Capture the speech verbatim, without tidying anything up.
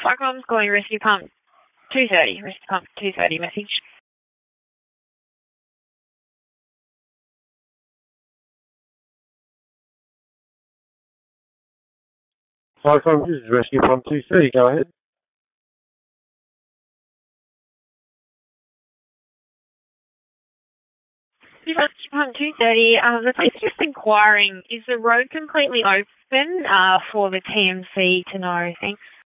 Cyclone's calling rescue pump two thirty. Rescue pump two thirty message. Cyclone, this is rescue pump two thirty. Go ahead. Rescue pump two thirty. Uh, the police just inquiring, is the road completely open uh, for the T M C to know? Thanks.